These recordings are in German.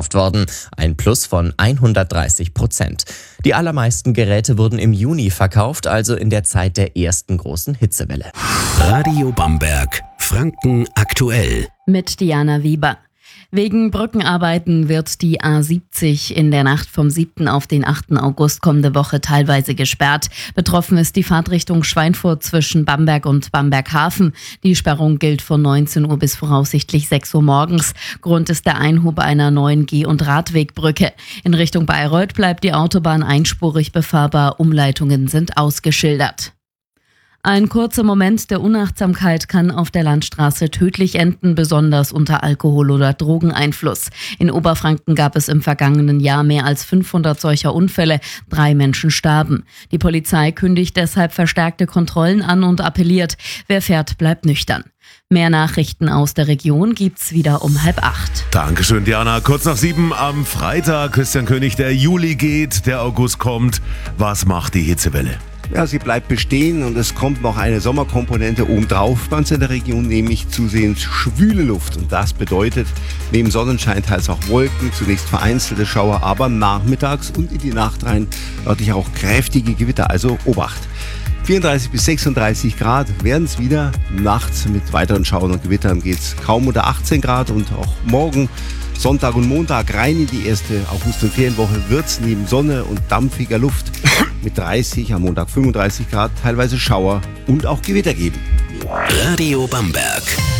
verkauft worden, ein Plus von 130%. Die allermeisten Geräte wurden im Juni verkauft, also in der Zeit der ersten großen Hitzewelle. Radio Bamberg, Franken aktuell. Mit Diana Wieber. Wegen Brückenarbeiten wird die A70 in der Nacht vom 7. auf den 8. August kommende Woche teilweise gesperrt. Betroffen ist die Fahrtrichtung Schweinfurt zwischen Bamberg und Bamberg-Hafen. Die Sperrung gilt von 19 Uhr bis voraussichtlich 6 Uhr morgens. Grund ist der Einhub einer neuen Geh- und Radwegbrücke. In Richtung Bayreuth bleibt die Autobahn einspurig befahrbar. Umleitungen sind ausgeschildert. Ein kurzer Moment der Unachtsamkeit kann auf der Landstraße tödlich enden, besonders unter Alkohol- oder Drogeneinfluss. In Oberfranken gab es im vergangenen Jahr mehr als 500 solcher Unfälle. 3 Menschen starben. Die Polizei kündigt deshalb verstärkte Kontrollen an und appelliert, wer fährt, bleibt nüchtern. Mehr Nachrichten aus der Region gibt's wieder um 7:30. Dankeschön, Diana. Kurz nach 7 am Freitag. Christian König, der Juli geht, der August kommt. Was macht die Hitzewelle? Ja, sie bleibt bestehen und es kommt noch eine Sommerkomponente obendrauf bei uns in der Region, nämlich zusehends schwüle Luft. Und das bedeutet, neben Sonnenschein teils auch Wolken, zunächst vereinzelte Schauer, aber nachmittags und in die Nacht rein örtlich auch kräftige Gewitter, also Obacht. 34 bis 36 Grad werden es wieder. Nachts mit weiteren Schauern und Gewittern geht es kaum unter 18 Grad und auch morgen Sonntag und Montag rein in die erste August- und Ferienwoche wird es neben Sonne und dampfiger Luft mit 30, am Montag 35 Grad, teilweise Schauer und auch Gewitter geben. Radio Bamberg.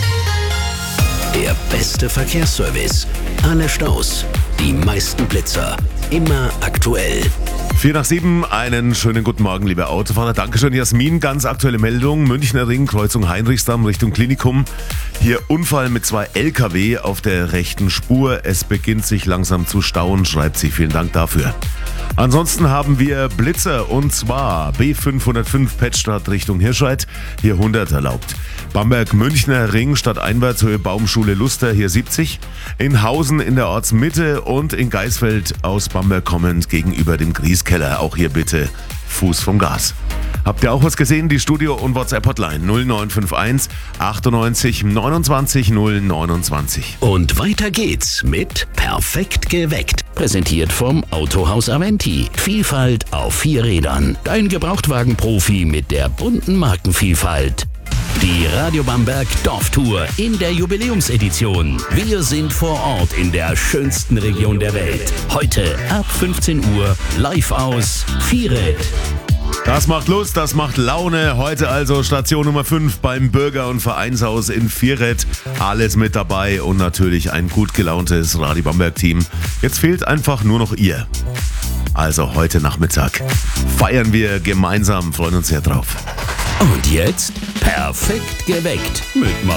Der beste Verkehrsservice. Alle Staus, die meisten Blitzer. Immer aktuell. 4 nach 7, einen schönen guten Morgen, liebe Autofahrer. Dankeschön, Jasmin. Ganz aktuelle Meldung. Münchner Ring, Kreuzung Heinrichsdamm Richtung Klinikum. Hier Unfall mit 2 LKW auf der rechten Spur. Es beginnt sich langsam zu stauen, schreibt sie. Vielen Dank dafür. Ansonsten haben wir Blitzer und zwar B505 Pettstadt Richtung Hirscheid, hier 100 erlaubt. Bamberg-Münchner Ring stadteinwärts Höhe Baumschule Luster, hier 70. In Hausen in der Ortsmitte und in Geisfeld aus Bamberg kommend gegenüber dem Grieskeller. Auch hier bitte Fuß vom Gas. Habt ihr auch was gesehen? Die Studio- und WhatsApp-Hotline 0951 98 29 029. Und weiter geht's mit Perfekt geweckt. Präsentiert vom Autohaus Aventi. Vielfalt auf 4 Rädern. Dein Gebrauchtwagen-Profi mit der bunten Markenvielfalt. Die Radio Bamberg Dorftour in der Jubiläumsedition. Wir sind vor Ort in der schönsten Region der Welt. Heute ab 15 Uhr live aus Vieret. Das macht Lust, das macht Laune. Heute also Station Nummer 5 beim Bürger- und Vereinshaus in Vieret. Alles mit dabei und natürlich ein gut gelauntes Radio Bamberg-Team. Jetzt fehlt einfach nur noch ihr. Also heute Nachmittag feiern wir gemeinsam, freuen uns sehr drauf. Und jetzt perfekt geweckt mit